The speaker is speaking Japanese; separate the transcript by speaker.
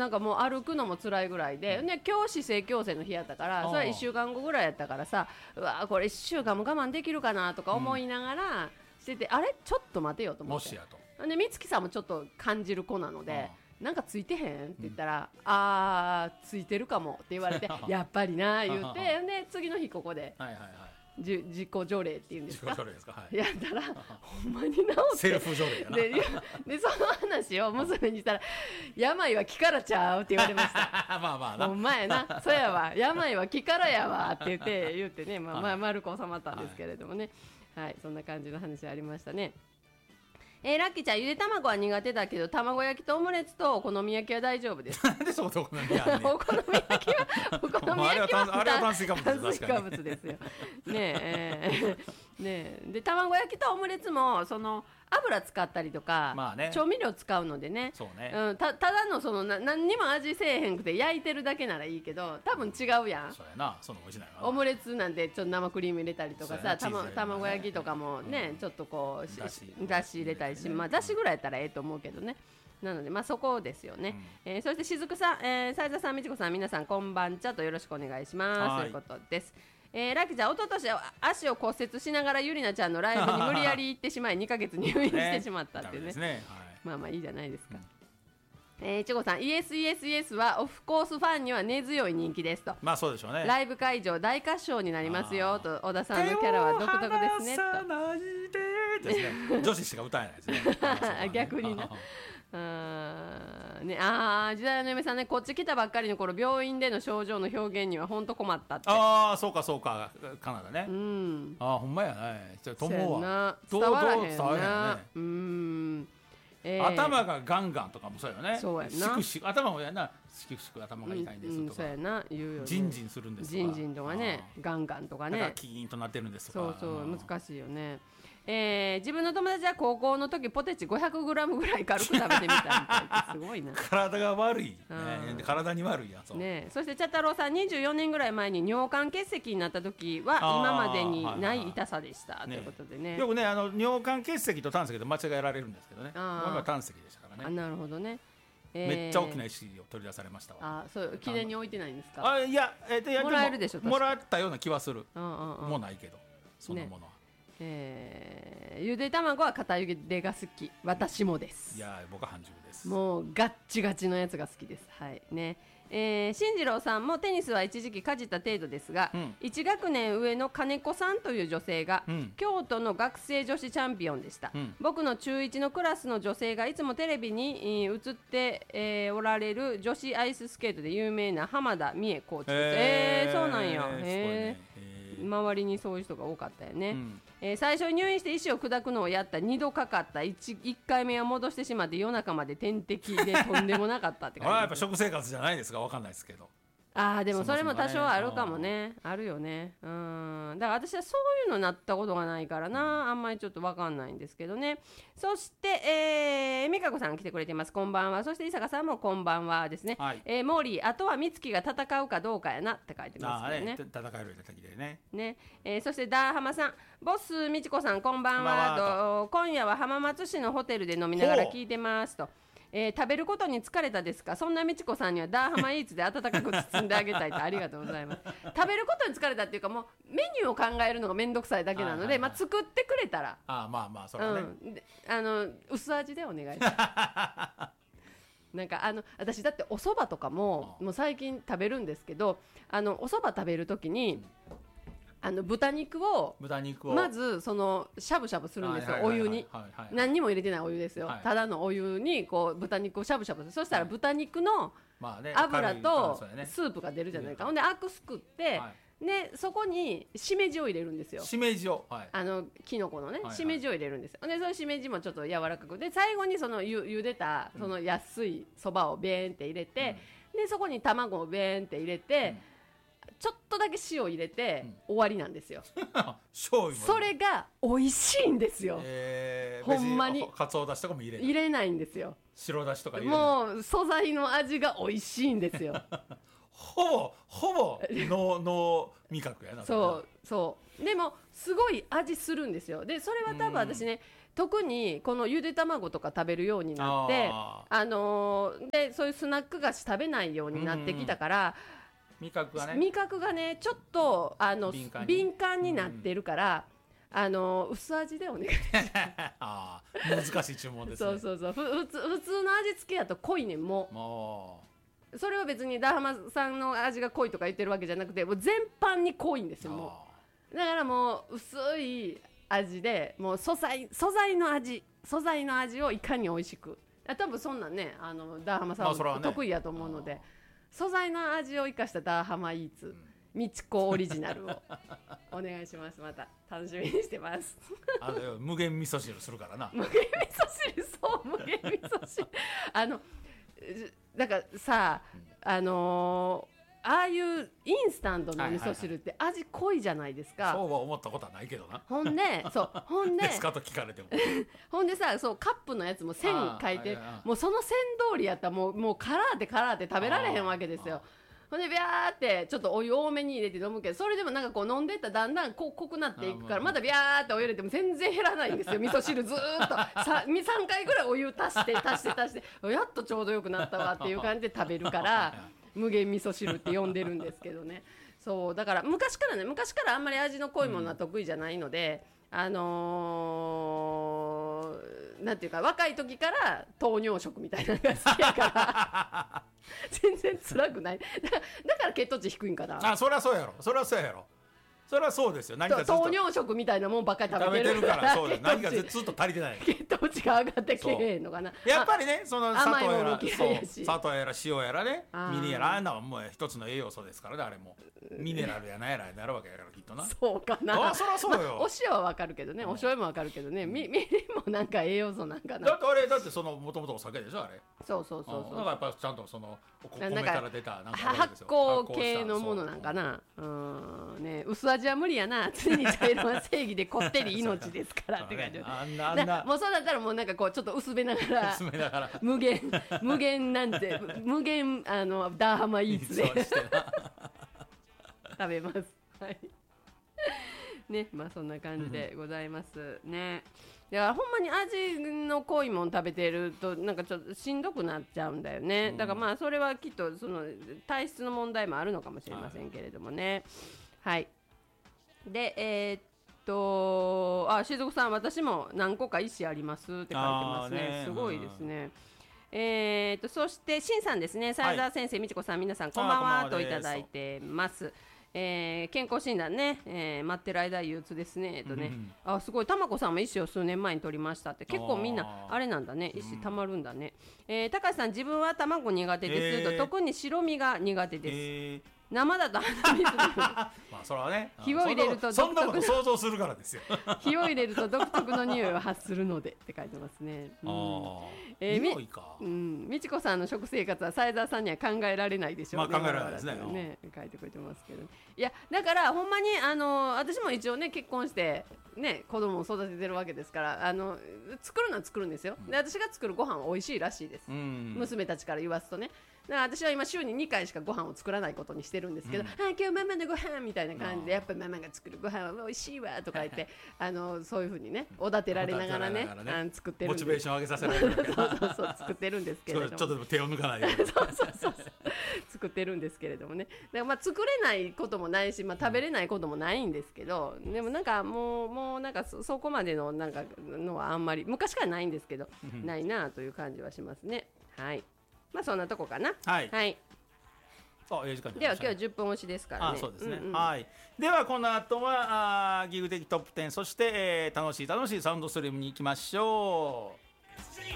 Speaker 1: なんかもう歩くのも辛いぐらいで、ね、今日姿勢矯正の日やったから、それは1週間後ぐらいやったからさ、うわこれ1週間も我慢できるかなとか思いながらしてて、あれちょっと待てよと思って、
Speaker 2: もしやと。
Speaker 1: で美月さんもちょっと感じる子なので、なんかついてへんって言ったら、あーついてるかもって言われてやっぱりな言って、で次の日ここで、
Speaker 2: はいはいはい、
Speaker 1: 自己除霊っていうんですか、
Speaker 2: 自己除霊ですか、はい、
Speaker 1: やったらほんまに治って
Speaker 2: セルフ除霊やな。
Speaker 1: でその話を娘にしたら病は気からちゃうって言われました
Speaker 2: まあまあな、
Speaker 1: ほんまやな、そうやわ、病は気からやわって言ってね、丸く収まったんですけれどもね、はい、そんな感じの話ありましたね。ラッキーちゃん、ゆで卵は苦手だけど卵焼きとオムレツとお好み焼きは大丈夫です。
Speaker 2: なんでそこでお好み焼きやねん。
Speaker 1: お好み焼きは
Speaker 2: あれは炭水化物です。
Speaker 1: 炭水化物ですよねえで卵焼きとオムレツもその油使ったりとか、
Speaker 2: まあね、
Speaker 1: 調味料使うのでね、
Speaker 2: そうね、
Speaker 1: ただのその何にも味せえへんくて焼いてるだけならいいけど、多分違うやん。
Speaker 2: そうやな、その美味しないわ。
Speaker 1: オムレツなんてちょっと生クリーム入れたりとかさ、卵焼きとかもね、ちょっとこうだし入れたりし、まあだしぐらいやったらええと思うけどね。なのでまあそこですよね。そしてしずくさん、斉田さん、みちこさん、皆さんこんばんちゃとよろしくお願いしますということです。ラッキーちゃん、一昨年足を骨折しながらゆりなちゃんのライブに無理やり行ってしまい2ヶ月入院してしまったっていうね。まあまあいいじゃないですか。ちごさん、イエスイエスイエスはオフコースファンには根強い人気ですと。
Speaker 2: まあそうでしょうね。
Speaker 1: ライブ会場大合唱になりますよと。小田さんのキャラは独特ですねと。
Speaker 2: ですね、女子しか歌えないですね。
Speaker 1: 逆にな。ね、時代の嫁さんね、こっち来たばっかりの頃病院での症状の表現には本当困ったって。
Speaker 2: ああそうかそうか、カナダね。ああほんまやね。と思うわ。
Speaker 1: 伝わらへん
Speaker 2: な。頭がガンガンとかもそうよね。
Speaker 1: そうやな。
Speaker 2: 頭もやな、しくしく頭が痛いんですとか。
Speaker 1: そうやな、言うよね。
Speaker 2: ジンジンするんですとか。
Speaker 1: ジンジンとかね、ガンガンとかね。
Speaker 2: だからキーンとなってるんですとか。
Speaker 1: そう難しいよね。自分の友達は高校の時ポテチ 500g ぐらい軽く食べてみたみたい。すごいな。
Speaker 2: 体が悪い、体に悪いやつ
Speaker 1: ね。そして茶太郎さん、24年ぐらい前に尿管結石になった時は今までにない痛さでしたということでね。
Speaker 2: よくね、尿管結石と胆石で間違えられるんですけどね。今胆石でしたからね。
Speaker 1: なるほどね。
Speaker 2: めっちゃ大きな石を取り出されましたわ。
Speaker 1: そう記念に置いてないんですか。
Speaker 2: いや、
Speaker 1: もらえるでしょ。
Speaker 2: もらったような気はする。もうないけど、そのものは。
Speaker 1: ゆで卵は片ゆでが好き。私もです。
Speaker 2: いや僕は半熟です。
Speaker 1: もうガッチガチのやつが好きです。はいね。進次郎さんもテニスは一時期かじった程度ですが、1学年上の金子さんという女性が、京都の学生女子チャンピオンでした。僕の中1のクラスの女性がいつもテレビに映って、おられる女子アイススケートで有名な浜田美恵コーチです。そうなんや。周りにそういう人が多かったよね。最初に入院して医師を砕くのをやった。2度かかった。1回目は戻してしまって夜中まで点滴でとんでもなかったって感じ。
Speaker 2: やっぱ食生活じゃないですか、分かんないですけど。
Speaker 1: でもそれも多少あるかもね。あるよね。だから私はそういうのなったことがないからな、あんまりちょっと分かんないんですけどね。そして美香子さん来てくれてます。こんばんは。そして伊坂さんもこんばんはですね。モーリー、あとは美月が戦うかどうかやなって書いてますけどね。
Speaker 2: 戦える時でね。
Speaker 1: そしてダーハマさん、ボス美智子さんこんばんは。今夜は浜松市のホテルで飲みながら聞いてますと。食べることに疲れたですか。そんな美智子さんにはダーハマイーツで温かく包んであげたいと。ありがとうございます。食べることに疲れたっていうか、もうメニューを考えるのがめんどくさいだけなので、作ってくれたら
Speaker 2: まあそれはね、
Speaker 1: 薄味でお願いしますなんか私だってお蕎麦とかもう最近食べるんですけど、お蕎麦食べるときに豚肉をまずそのしゃぶしゃぶするんですよ。お湯に何にも入れてないお湯ですよ。ただのお湯にこう豚肉をしゃぶしゃぶする。そしたら豚肉の油とスープが出るじゃないか。ほんでアクすくって、でそこにしめじを入れるんですよ。
Speaker 2: しめじを、
Speaker 1: きのこのね、しめじを入れるんですよ。でそのしめじもちょっと柔らかくで、最後にその茹でたその安いそばをベーンって入れて、でそこに卵をベーンって入れて、ちょっとだけ塩入れて、終わりなんですよ
Speaker 2: 醤油
Speaker 1: それが美味しいんですよ、ほんまに。
Speaker 2: かつおだしとかも入
Speaker 1: れないんですよ。
Speaker 2: 白だしとか入れない。
Speaker 1: もう素材の味が美味しいんですよ
Speaker 2: ほぼの味覚やな。
Speaker 1: そうでもすごい味するんですよ。でそれは多分私ね、 特にこのゆで卵とか食べるようになってでそういうスナック菓子食べないようになってきたから、
Speaker 2: 味覚がね
Speaker 1: ちょっと敏感になってるから、薄味でお願いし
Speaker 2: ます難しい注文ですね。
Speaker 1: そう普通の味付けやと濃いねん。もうそれは別にダーハマさんの味が濃いとか言ってるわけじゃなくて、もう全般に濃いんですよ。もうだからもう薄い味で、もう素材の味をいかに美味しく、多分そんなんねダーハマさんは得意やと思うので、素材の味を生かしたダーハマイーツみちこオリジナルをお願いします。また楽しみにしてます。
Speaker 2: 無限味噌汁するからな。
Speaker 1: 無限味噌汁、そう無限味噌汁だからさ、ああいうインスタントの味噌汁って味濃いじゃないですか。
Speaker 2: そうは思ったことはないけどな。
Speaker 1: ほんで
Speaker 2: ですかと聞かれても
Speaker 1: ほんでさ、そうカップのやつも線書いて、もうその線通りやったらもうカラーって食べられへんわけですよ。ほんでビャーってちょっとお湯多めに入れて飲むけど、それでもなんかこう飲んでいったらだんだん濃くなっていくから、またビャーってお湯入れても全然減らないんですよ。味噌汁ずーっと3回ぐらいお湯足してやっとちょうどよくなったわっていう感じで食べるから無限味噌汁って呼んでるんですけどね。そうだから昔からあんまり味の濃いものは得意じゃないので、なんていうか若い時から糖尿食みたいなのが好きやから全然辛くない。だから血糖値低いんかな。
Speaker 2: そりゃそうやろ。それはそうですよ。何かずっと
Speaker 1: 糖尿食みたいなもんばっかり食べてる
Speaker 2: からそうです。何かずっと足りてない。
Speaker 1: 血糖値が上がってけへんのかな。
Speaker 2: やっぱりね、その砂糖やら塩やらね、ミネラルもう一つの栄養素ですからね。あれもミネラルやなやらになるわけやからきっとな。
Speaker 1: そうかな。
Speaker 2: そりゃそうよ。
Speaker 1: お塩はわかるけどね、お醤油もわかるけどね、みりんもなんか栄養素なんかな。
Speaker 2: だってそのもともとお酒でしょあれ。
Speaker 1: そう
Speaker 2: だからやっぱちゃんとその米から出たなんか
Speaker 1: 発酵系のものなんかな。ね、薄味は無理やな。常に茶色は正義でこってり命ですからって感じ。もうそうだったらもうなんかこうちょっと薄めながら無限なんて無限ダーハマイーツで食べます。はいね、まあそんな感じでございますね。だからほんまに味の濃いもん食べてるとなんかちょっとしんどくなっちゃうんだよね。だからまあそれはきっとその体質の問題もあるのかもしれませんけれどもね。はい。でしずくさん、私も何個か意思ありますって書いてますね。すごいですね。そしてしんさんですね。斉沢先生、みちこさん、皆さんこんばんはといただいてます。健康診断ね、待ってる間憂鬱ですねすごい、たまこさんも医師を数年前に取りましたって。結構みんなあれなんだね、医師たまるんだね。高橋さん、自分は卵苦手ですと、特に白身が苦手です。生だと鼻水
Speaker 2: まあそれはね、
Speaker 1: 火を入れると
Speaker 2: そんなこと想像するからですよ
Speaker 1: 火を入れると独特の匂いを発するのでって書いてますね。
Speaker 2: 匂いか。
Speaker 1: みちこさんの食生活は斉沢さんには考えられないでしょうね。
Speaker 2: まあ考えられないですね。
Speaker 1: 書いてくれてますけど、いやだからほんまに私も一応ね結婚してね子供を育ててるわけですから、作るのは作るんですよ。で私が作るご飯は美味しいらしいです。娘たちから言わすとね。だから私は今週に2回しかご飯を作らないことにしてるんですけど、今日ママのご飯みたいな感じで、やっぱりママが作るご飯は美味しいわとか言ってそういう風にねおだてられながらね作ってるんで、
Speaker 2: モチベーション上げさせられる
Speaker 1: そう作ってるんですけれども、
Speaker 2: ちょっとでも手を抜かないように
Speaker 1: そう作ってるんですけれどもね。だからまあ作れないこともないし、食べれないこともないんですけど、でもなんかもうなんかそこまでのなんかのはあんまり昔からないんですけどないなという感じはしますね。はい、まあそんなとこかな。
Speaker 2: はい。
Speaker 1: はい。
Speaker 2: では今日
Speaker 1: は10分押しですからね。
Speaker 2: そうですね。はい。ではこの後はギグ的トップ10、そして、楽しいサウンドストリームに行きましょう。